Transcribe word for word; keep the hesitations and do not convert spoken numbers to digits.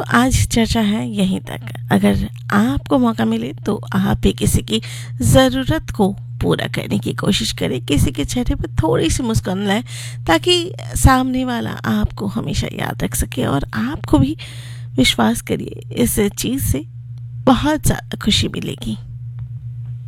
आज चर्चा है यहीं तक। अगर आपको मौका मिले तो आप भी किसी की ज़रूरत को पूरा करने की कोशिश करें, किसी के चेहरे पर थोड़ी सी मुस्कान लाएं, ताकि सामने वाला आपको हमेशा याद रख सके और आपको भी, विश्वास करिए, इस चीज़ से बहुत ज़्यादा खुशी मिलेगी।